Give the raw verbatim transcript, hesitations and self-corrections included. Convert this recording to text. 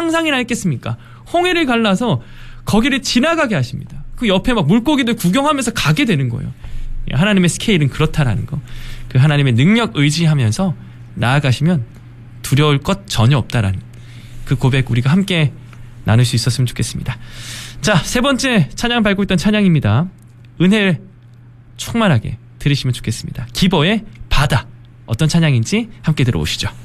상상이나 했겠습니까? 홍해를 갈라서 거기를 지나가게 하십니다. 그 옆에 막 물고기들 구경하면서 가게 되는 거예요. 하나님의 스케일은 그렇다라는 거. 그 하나님의 능력 의지하면서 나아가시면 두려울 것 전혀 없다라는 그 고백 우리가 함께 나눌 수 있었으면 좋겠습니다. 자, 세 번째 찬양 밟고 있던 찬양입니다. 은혜를 충만하게 들으시면 좋겠습니다. 기버의 바다. 어떤 찬양인지 함께 들어오시죠.